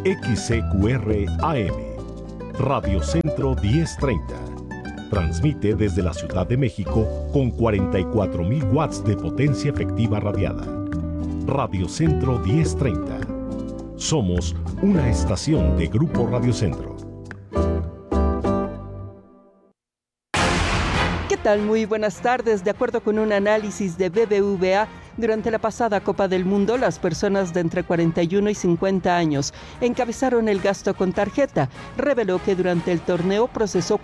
XCQR AM, Radio Centro 1030. Transmite desde la Ciudad de México con 44,000 watts de potencia efectiva radiada. Radio Centro 1030. Somos una estación de Grupo Radio Centro. ¿Qué tal? Muy buenas tardes. De acuerdo con un análisis de BBVA, durante la pasada Copa del Mundo, las personas de entre 41 y 50 años encabezaron el gasto con tarjeta. Reveló que durante el torneo procesó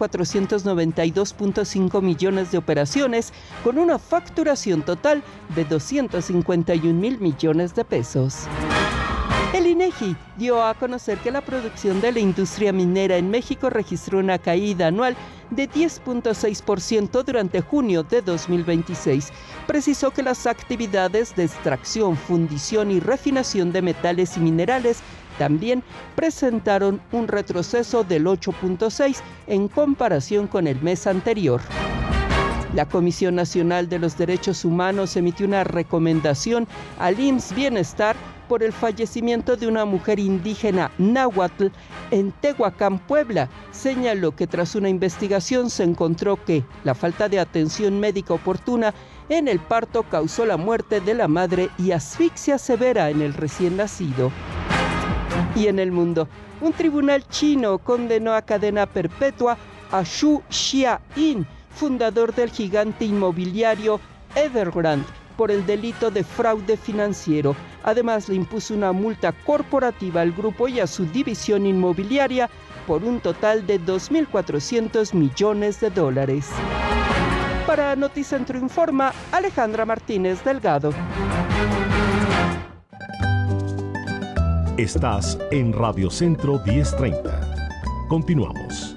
492.5 millones de operaciones con una facturación total de 251,000 millones de pesos. El INEGI dio a conocer que la producción de la industria minera en México registró una caída anual de 10.6% durante junio de 2026. Precisó que las actividades de extracción, fundición y refinación de metales y minerales también presentaron un retroceso del 8.6% en comparación con el mes anterior. La Comisión Nacional de los Derechos Humanos emitió una recomendación al IMSS Bienestar por el fallecimiento de una mujer indígena náhuatl en Tehuacán, Puebla. Señaló que tras una investigación se encontró que la falta de atención médica oportuna en el parto causó la muerte de la madre y asfixia severa en el recién nacido. Y en el mundo, un tribunal chino condenó a cadena perpetua a Xu Xiaoyin, fundador del gigante inmobiliario Evergrande, por el delito de fraude financiero. Además, le impuso una multa corporativa al grupo y a su división inmobiliaria por un total de $2.400 millones. Para Noticentro Informa, Alejandra Martínez Delgado. Estás en Radio Centro 1030. Continuamos.